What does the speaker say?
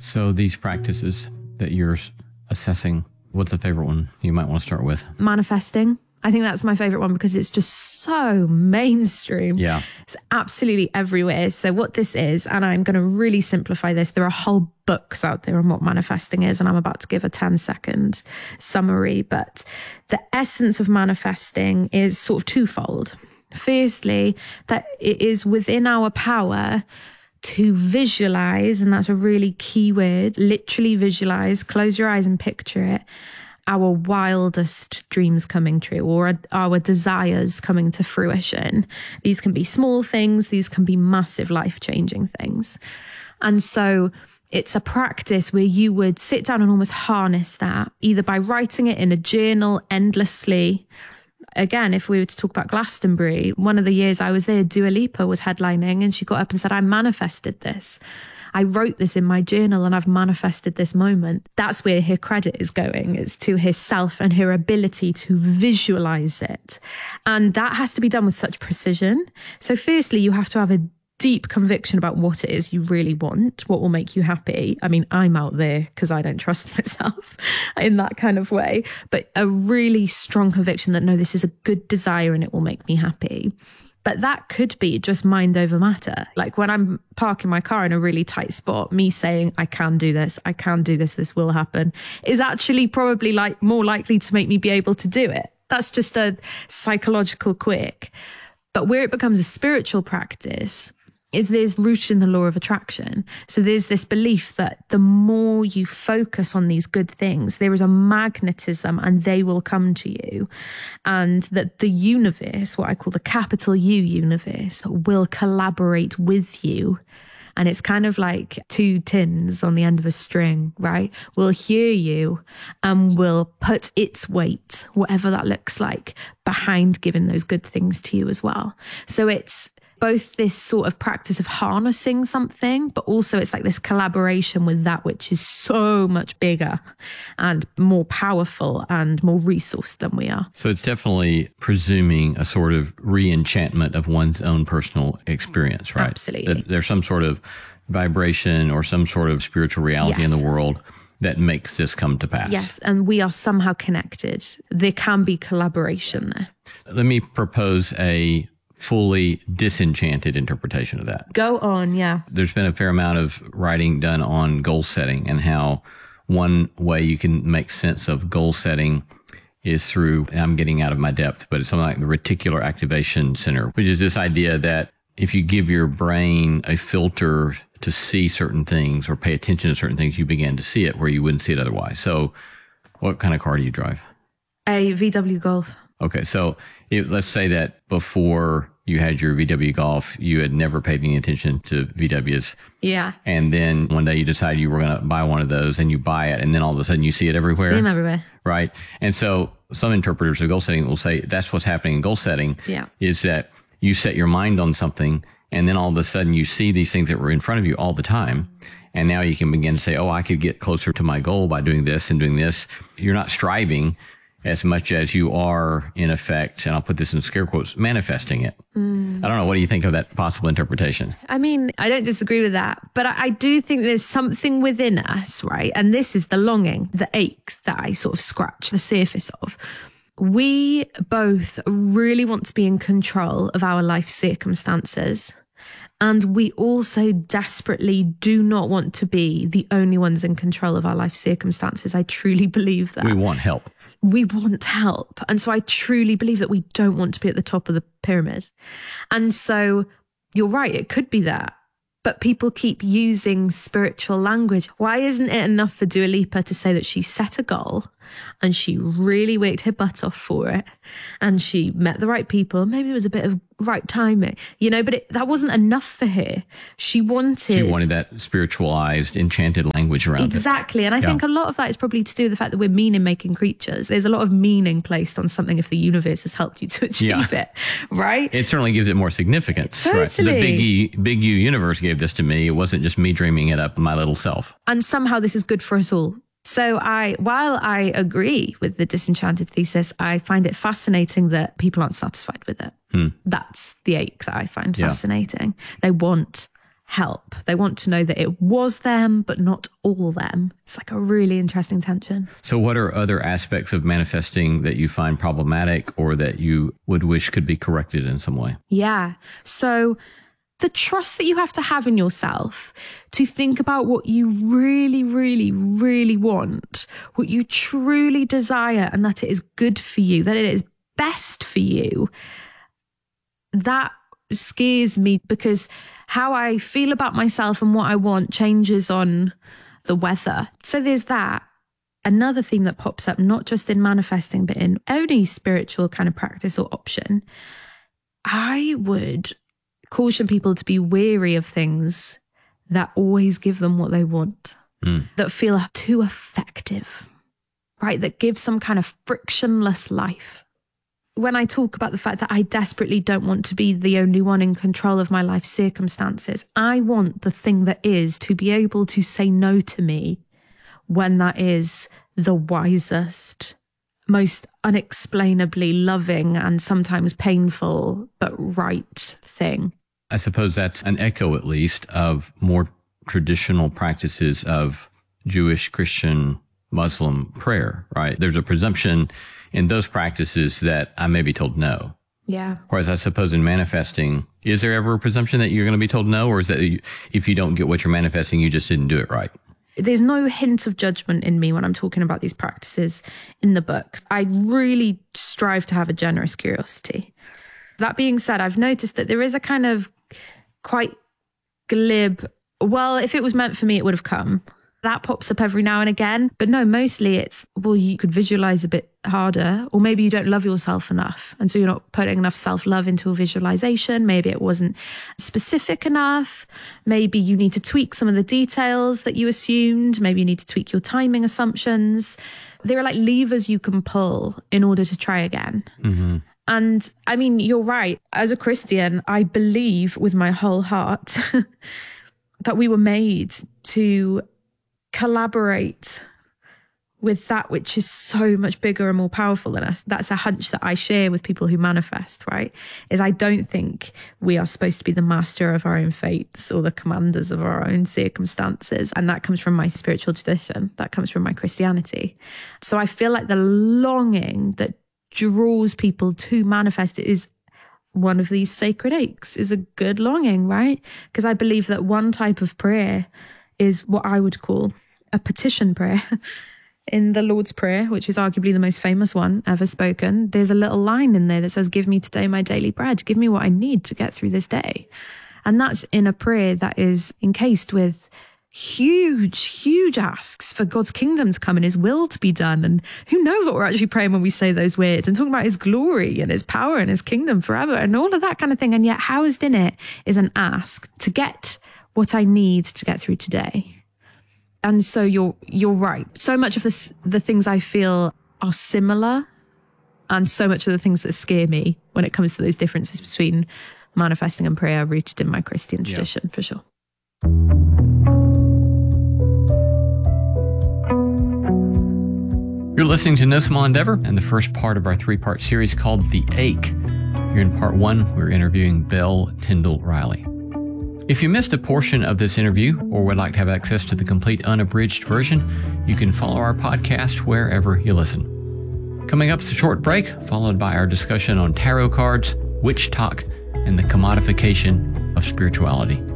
So these practices that you're assessing, what's the favorite one you might want to start with? Manifesting. I think that's my favorite one because it's just so mainstream. Yeah. It's absolutely everywhere. So what this is, and I'm going to really simplify this, there are whole books out there on what manifesting is, and I'm about to give a 10-second summary. But the essence of manifesting is sort of twofold. Firstly, that it is within our power to visualize, and that's a really key word, literally visualize, close your eyes and picture it, our wildest dreams coming true, or our desires coming to fruition. These can be small things, these can be massive life-changing things. And so it's a practice where you would sit down and almost harness that, either by writing it in a journal endlessly. Again, if we were to talk about Glastonbury, one of the years I was there, Dua Lipa was headlining, and she got up and said, I manifested this. I wrote this in my journal and I've manifested this moment. That's where her credit is going. It's to herself and her ability to visualize it. And that has to be done with such precision. So firstly, you have to have a deep conviction about what it is you really want, what will make you happy. I mean, I'm out there because I don't trust myself in that kind of way, but a really strong conviction that no, this is a good desire and it will make me happy. But that could be just mind over matter. Like when I'm parking my car in a really tight spot, me saying, I can do this, this will happen, is actually probably like more likely to make me be able to do it. That's just a psychological quirk. But where it becomes a spiritual practice is there's rooted in the law of attraction. So there's this belief that the more you focus on these good things, there is a magnetism and they will come to you. And that the universe, what I call the capital U universe, will collaborate with you. And it's kind of like two tins on the end of a string, right? Will hear you and will put its weight, whatever that looks like, behind giving those good things to you as well. So it's both this sort of practice of harnessing something, but also it's like this collaboration with that which is so much bigger and more powerful and more resourced than we are. So it's definitely presuming a sort of re-enchantment of one's own personal experience, right? Absolutely. That there's some sort of vibration or some sort of spiritual reality in the world that makes this come to pass. Yes, and we are somehow connected. There can be collaboration there. Let me propose a fully disenchanted interpretation of that. Go on, yeah. There's been a fair amount of writing done on goal setting and how one way you can make sense of goal setting is through, I'm getting out of my depth, but it's something like the reticular activation center, which is this idea that if you give your brain a filter to see certain things or pay attention to certain things, you begin to see it where you wouldn't see it otherwise. So what kind of car do you drive? A VW Golf. Okay, so let's say that before you had your VW Golf, you had never paid any attention to VWs. Yeah. And then one day you decided you were going to buy one of those and you buy it, and then all of a sudden you see it everywhere. See them everywhere. Right. And so some interpreters of goal setting will say that's what's happening in goal setting is that you set your mind on something and then all of a sudden you see these things that were in front of you all the time. And now you can begin to say, oh, I could get closer to my goal by doing this and doing this. You're not striving as much as you are, in effect, and I'll put this in scare quotes, manifesting it. I don't know. What do you think of that possible interpretation? I mean, I don't disagree with that, but I do think there's something within us, right? And this is the longing, the ache that I sort of scratch the surface of. We both really want to be in control of our life circumstances. And we also desperately do not want to be the only ones in control of our life circumstances. I truly believe that. We want help. We want help. And so I truly believe that we don't want to be at the top of the pyramid. And so you're right, it could be that. But people keep using spiritual language. Why isn't it enough for Dua Lipa to say that she set a goal and she really worked her butt off for it and she met the right people? Maybe there was a bit of right timing, but that wasn't enough for her. She wanted that spiritualized, enchanted language around it. Exactly. And I think a lot of that is probably to do with the fact that we're meaning-making creatures. There's a lot of meaning placed on something if the universe has helped you to achieve it, right? It certainly gives it more significance. Totally. Right? The Big U universe gave this to me. It wasn't just me dreaming it up my little self. And somehow this is good for us all. So while I agree with the disenchanted thesis, I find it fascinating that people aren't satisfied with it. That's the ache that I find fascinating. They want help. They want to know that it was them, but not all them. It's like a really interesting tension. So what are other aspects of manifesting that you find problematic or that you would wish could be corrected in some way? Yeah. So the trust that you have to have in yourself to think about what you really, really, really want, what you truly desire, and that it is good for you, that it is best for you. That scares me, because how I feel about myself and what I want changes on the weather. So there's that. Another theme that pops up, not just in manifesting, but in any spiritual kind of practice or option, I would caution people to be wary of things that always give them what they want, that feel too effective, right? That give some kind of frictionless life. When I talk about the fact that I desperately don't want to be the only one in control of my life circumstances, I want the thing that is to be able to say no to me when that is the wisest, most unexplainably loving and sometimes painful, but right thing. I suppose that's an echo, at least, of more traditional practices of Jewish, Christian, Muslim prayer, right? There's a presumption in those practices that I may be told no. Yeah. Whereas I suppose in manifesting, is there ever a presumption that you're going to be told no? Or is that if you don't get what you're manifesting, you just didn't do it right? There's no hint of judgment in me when I'm talking about these practices in the book. I really strive to have a generous curiosity. That being said, I've noticed that there is a kind of quite glib, well, if it was meant for me, it would have come. That pops up every now and again. But no, mostly it's, well, you could visualize a bit harder, or maybe you don't love yourself enough. And so you're not putting enough self-love into a visualization. Maybe it wasn't specific enough. Maybe you need to tweak some of the details that you assumed. Maybe you need to tweak your timing assumptions. There are like levers you can pull in order to try again. Mm-hmm. And I mean, you're right. As a Christian, I believe with my whole heart that we were made to collaborate with that which is so much bigger and more powerful than us. That's a hunch that I share with people who manifest, right? Is I don't think we are supposed to be the master of our own fates or the commanders of our own circumstances. And that comes from my spiritual tradition. That comes from my Christianity. So I feel like the longing that draws people to manifest is one of these sacred aches, is a good longing, right? Because I believe that one type of prayer is what I would call a petition prayer. In the Lord's Prayer, which is arguably the most famous one ever spoken, there's a little line in there that says, "Give me today my daily bread. Give me what I need to get through this day." And that's in a prayer that is encased with huge, huge asks for God's kingdom to come and his will to be done. And who knows what we're actually praying when we say those words, and talking about his glory and his power and his kingdom forever and all of that kind of thing. And yet housed in it is an ask to get what I need to get through today. And so you're right. So much of the things I feel are similar, and so much of the things that scare me when it comes to those differences between manifesting and prayer are rooted in my Christian tradition, for sure. You're listening to No Small Endeavor, and the first part of our 3-part series called The Ache. Here in part 1, we're interviewing Belle Tyndall Riley. If you missed a portion of this interview or would like to have access to the complete unabridged version, you can follow our podcast wherever you listen. Coming up is a short break, followed by our discussion on tarot cards, witch talk, and the commodification of spirituality.